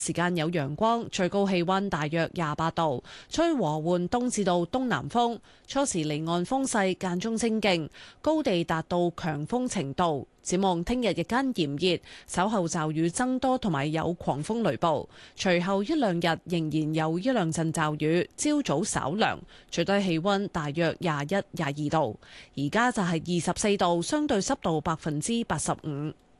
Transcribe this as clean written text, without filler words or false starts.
時間有陽光，最高氣溫大約28度，吹和緩東至到東南風，初時離岸風勢間中清勁，高地達到強風程度。展望聽日日間炎熱，稍後驟雨增多同埋有狂風雷暴，隨後一兩日仍然有一兩陣驟雨，朝早稍涼，最低氣溫大約21、22度，而家就係24度，相對濕度85%。